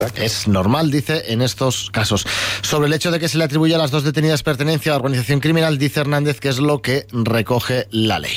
Es normal, dice, en estos casos. Sobre el hecho de que se le atribuye a las dos detenidas pertenencia a la organización criminal, dice Hernández que es lo que recoge la ley.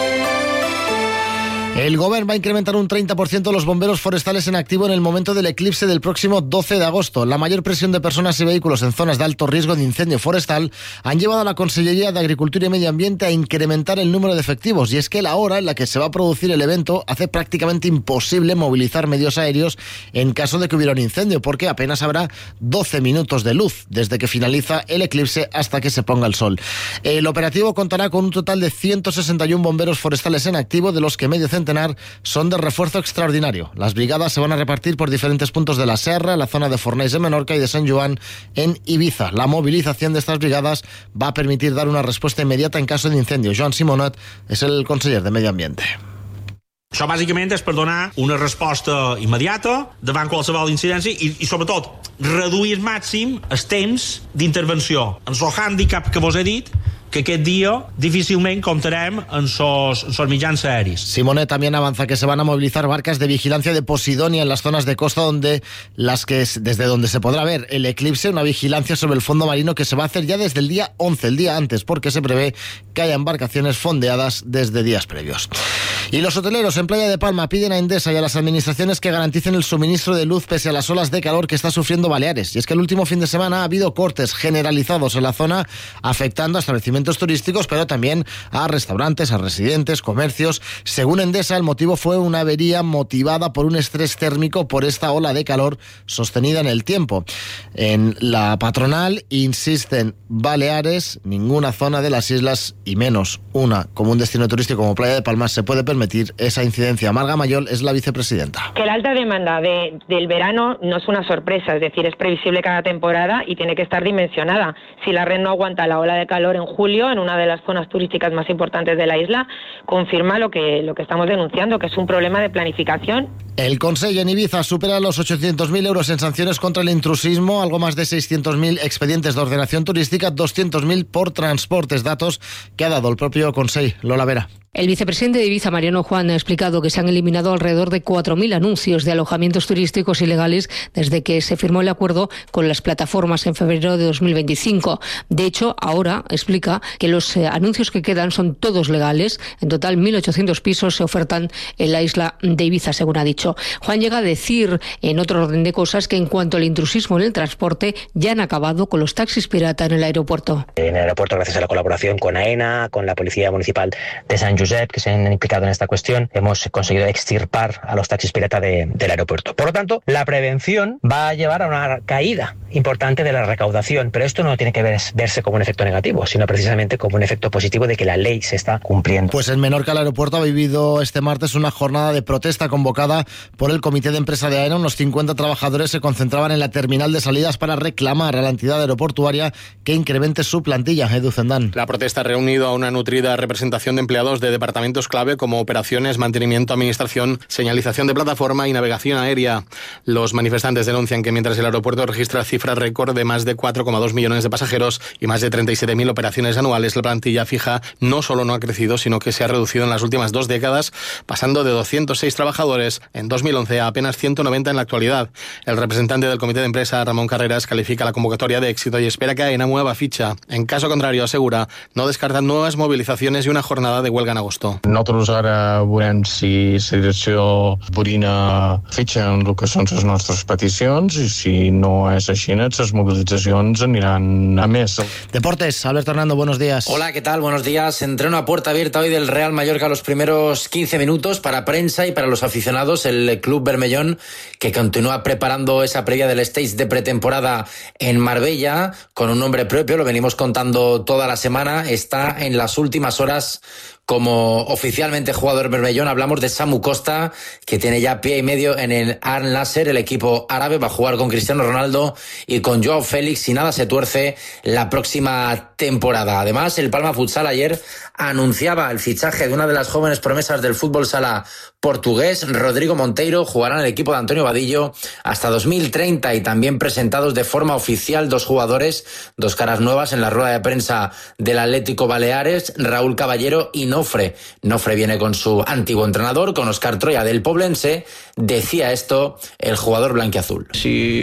El Gobierno va a incrementar un 30% los bomberos forestales en activo en el momento del eclipse del próximo 12 de agosto. La mayor presión de personas y vehículos en zonas de alto riesgo de incendio forestal han llevado a la Consellería de Agricultura y Medio Ambiente a incrementar el número de efectivos. Y es que la hora en la que se va a producir el evento hace prácticamente imposible movilizar medios aéreos en caso de que hubiera un incendio, porque apenas habrá 12 minutos de luz desde que finaliza el eclipse hasta que se ponga el sol. El operativo contará con un total de 161 bomberos forestales en activo, de los que medio centenar son de refuerzo extraordinario. Las brigadas se van a repartir por diferentes puntos de la Serra, la zona de Fornells de Menorca y de Sant Joan en Ibiza. La movilización de estas brigadas va a permitir dar una respuesta inmediata en caso de incendio. Joan Simonet és el conseller de Medi Ambiente. Això bàsicament és per donar una resposta immediata davant qualsevol incidència i sobretot reduir al màxim el temps d'intervenció. En el hàndicap que vos he dit, que aquest dia difícilment comptarem en sos mitjans aéreos. Simone también avanza que se van a movilizar barcas de vigilancia de Posidonia en las zonas de costa desde donde se podrá ver el eclipse, una vigilancia sobre el fondo marino que se va a hacer ya desde el día 11, el día antes, porque se prevé que haya embarcaciones fondeadas desde días previos. Y los hoteleros en Playa de Palma piden a Endesa y a las administraciones que garanticen el suministro de luz pese a las olas de calor que está sufriendo Baleares. Y es que el último fin de semana ha habido cortes generalizados en la zona, afectando a establecimientos turísticos, pero también a restaurantes, a residentes, comercios. Según Endesa, el motivo fue una avería motivada por un estrés térmico por esta ola de calor sostenida en el tiempo. En la patronal insisten Baleares, ninguna zona de las islas, y menos una como un destino turístico como Playa de Palma, se puede permitir esa incidencia. Marga Mayol es la vicepresidenta. Que la alta demanda del verano no es una sorpresa, es decir, es previsible cada temporada y tiene que estar dimensionada. Si la red no aguanta la ola de calor en julio, en una de las zonas turísticas más importantes de la isla, confirma lo que estamos denunciando, que es un problema de planificación. El Consell en Ibiza supera los 800.000 euros en sanciones contra el intrusismo, algo más de 600.000 expedientes de ordenación turística, 200.000 por transportes, datos que ha dado el propio Consell. Lola Vera. El vicepresidente de Ibiza, Mariano Juan, ha explicado que se han eliminado alrededor de 4.000 anuncios de alojamientos turísticos ilegales desde que se firmó el acuerdo con las plataformas en febrero de 2025. De hecho, ahora explica que los anuncios que quedan son todos legales. En total, 1.800 pisos se ofertan en la isla de Ibiza, según ha dicho. Juan llega a decir, en otro orden de cosas, que en cuanto al intrusismo en el transporte, ya han acabado con los taxis pirata en el aeropuerto. En el aeropuerto, gracias a la colaboración con AENA, con la Policía Municipal de Sant Josep, que se han implicado en esta cuestión, hemos conseguido extirpar a los taxis pirata del aeropuerto. Por lo tanto, la prevención va a llevar a una caída importante de la recaudación, pero esto no tiene que verse como un efecto negativo, sino precisamente como un efecto positivo de que la ley se está cumpliendo. Pues en Menorca el aeropuerto ha vivido este martes una jornada de protesta convocada por el Comité de Empresa de AENA. Unos 50 trabajadores se concentraban en la terminal de salidas para reclamar a la entidad aeroportuaria que incremente su plantilla. Edu Zendán. La protesta ha reunido a una nutrida representación de empleados de departamentos clave como operaciones, mantenimiento, administración, señalización de plataforma y navegación aérea. Los manifestantes denuncian que mientras el aeropuerto registra cifras récord de más de 4,2 millones de pasajeros y más de 37.000 operaciones anuales, la plantilla fija no solo no ha crecido, sino que se ha reducido en las últimas 2 décadas, pasando de 206 trabajadores en 2011 a apenas 190 en la actualidad. El representante del Comité de Empresa, Ramón Carreras, califica la convocatoria de éxito y espera que AENA mueva ficha. En caso contrario, asegura, no descartan nuevas movilizaciones y una jornada de huelga en agosto. Nosaltres ara veurem si la direcció veurina fitxa en el que són les nostres peticions i si no és així, les movilitzacions aniran a més. Deportes, Alberto Hernando, buenos días. Hola, ¿qué tal? Buenos días. Entreno a puerta abierta hoy del Real Mallorca los primeros 15 minutos para prensa y para los aficionados. El Club Bermellón, que continúa preparando esa previa del stage de pretemporada en Marbella con un nombre propio, lo venimos contando toda la semana, está en las últimas horas como oficialmente jugador bermellón. Hablamos de Samu Costa, que tiene ya pie y medio en el Al Nassr, el equipo árabe. Va a jugar con Cristiano Ronaldo y con Joao Félix si nada se tuerce la próxima temporada. Además, el Palma Futsal ayer anunciaba el fichaje de una de las jóvenes promesas del fútbol sala portugués, Rodrigo Monteiro, jugará en el equipo de Antonio Vadillo hasta 2030 y también presentados de forma oficial 2 jugadores, 2 caras nuevas en la rueda de prensa del Atlético Baleares, Raúl Caballero y Nofre. Nofre viene con su antiguo entrenador, con Óscar Troya del Poblense. Decía esto el jugador blanquiazul. Si